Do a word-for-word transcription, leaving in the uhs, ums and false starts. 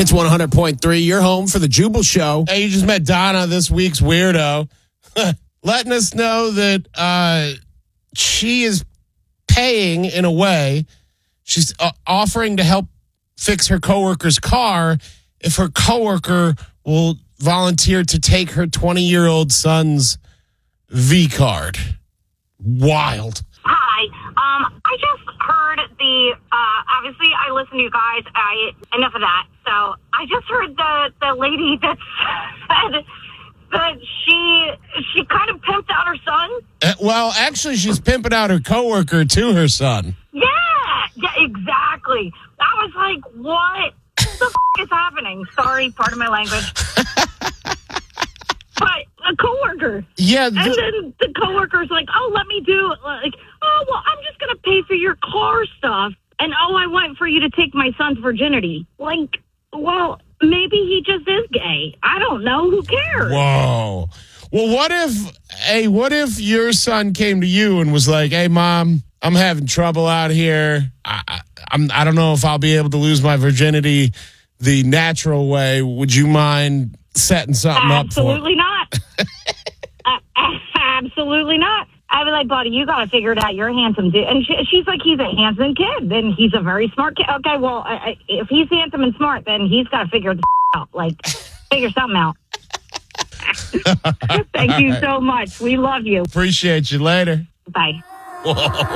It's one hundred point three. You're home for the Jubal Show. Hey, you just met Donna, this week's weirdo, letting us know that uh, she is paying in a way. She's uh, offering to help fix her coworker's car if her coworker will volunteer to take her twenty-year-old son's V card. Wild. Hi. Um, I just heard the, uh, obviously I listen to you guys. I, enough of that. So I just heard the, the lady that said that she, she kind of pimped out her son. Uh, well, actually, she's pimping out her coworker to her son. Yeah. Yeah, exactly. I was like, what the f- is happening? Sorry, pardon my language. But a coworker. Yeah. The- and then the coworker's like, oh, let me do, like, oh, well, I'm just going to pay for your car stuff. And, oh, I want for you to take my son's virginity. Like, well, maybe he just is gay. I don't know. Who cares? Whoa. Well, what if, hey, what if your son came to you and was like, hey, Mom, I'm having trouble out here. I, I, I'm, I don't know if I'll be able to lose my virginity the natural way. Would you mind setting something Absolutely up for not. uh, absolutely not. I'd be like, buddy, you got to figure it out. You're a handsome dude. And she, she's like, he's a handsome kid. Then he's a very smart kid. Okay, well, I, I, if he's handsome and smart, then he's got to figure the out. Like, figure something out. Thank you so much. We love you. Appreciate you. Later. Bye. Whoa.